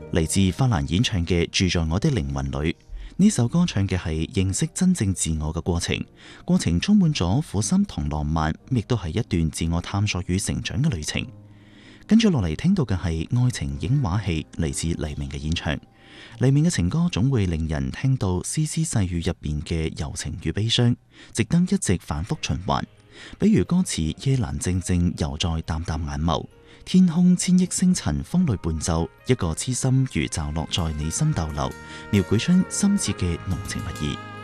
嚟自法蘭演唱嘅《住在我的靈魂裏》。呢首歌唱嘅係認識真正自我嘅過程，過程充滿咗苦心同浪漫，亦都係一段自我探索與成長嘅旅程。跟住落嚟聽到嘅係愛情影畫戲，嚟自黎明嘅演唱。黎明嘅情歌總會令人聽到絲絲細語入邊嘅柔情與悲傷，值得一直反覆循環。比如歌詞夜闌靜靜，猶在淡淡眼眸，天空千億星塵風裏伴奏，一個痴心如驟落在你心逗留，描繪出深切嘅濃情蜜意。